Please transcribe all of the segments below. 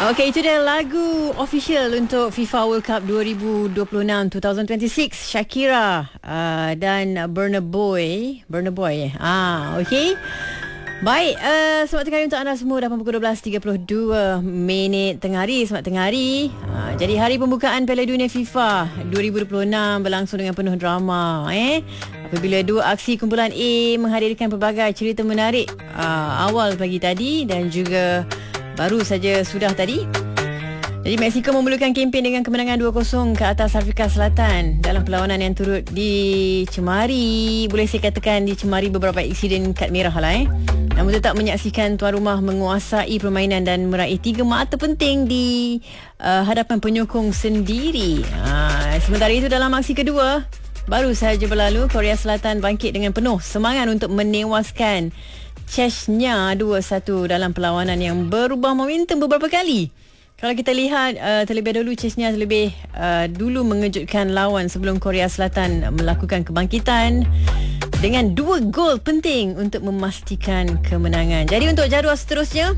Okey, itu dia lagu official untuk FIFA World Cup 2026 2026 Shakira dan Burna Boy. Okey. Baik, selamat tengah hari untuk anda semua. Dah pukul 12.32 tengah hari. Selamat tengah hari. Jadi hari pembukaan Piala Dunia FIFA 2026 berlangsung dengan penuh drama. Apabila dua aksi kumpulan A menghadirkan pelbagai cerita menarik awal pagi tadi dan juga baru saja sudah tadi. Jadi Mexico memulakan kempen dengan kemenangan 2-0 ke atas Afrika Selatan dalam perlawanan yang turut dicemari, boleh saya katakan dicemari beberapa insiden kad merah lah. Namun tetap menyaksikan tuan rumah menguasai permainan dan meraih 3 mata penting di hadapan penyokong sendiri. Sementara itu dalam aksi kedua baru sahaja berlalu, Korea Selatan bangkit dengan penuh semangat untuk menewaskan Chechnya 2-1 dalam perlawanan yang berubah momentum beberapa kali. Kalau kita lihat terlebih dahulu, Chechnya terlebih dulu mengejutkan lawan sebelum Korea Selatan melakukan kebangkitan dengan 2 gol penting untuk memastikan kemenangan. Jadi untuk jadual seterusnya,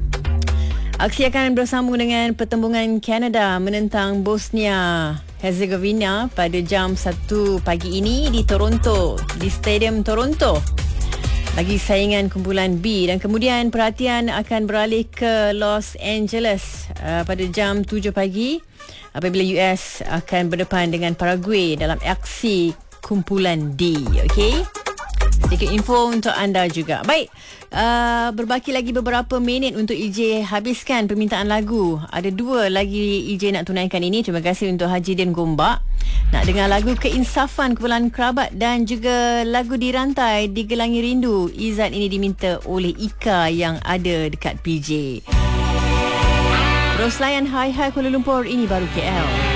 aksi akan bersambung dengan pertembungan Kanada menentang Bosnia Herzegovina pada jam 1 pagi ini di Toronto, di Stadium Toronto, bagi saingan kumpulan B. Dan kemudian perhatian akan beralih ke Los Angeles pada jam 7 pagi apabila US akan berdepan dengan Paraguay dalam aksi kumpulan D. Okey, sedikit info untuk anda juga. Baik, berbaki lagi beberapa minit untuk EJ habiskan permintaan lagu. Ada 2 lagi EJ nak tunaikan ini. Terima kasih untuk Haji Din Gombak. Nak dengar lagu Keinsafan kumpulan Kerabat dan juga lagu Dirantai Digelangi Rindu. Izzat ini diminta oleh Ika yang ada dekat PJ. Terus layan Hai Hai Kuala Lumpur, ini baru KL.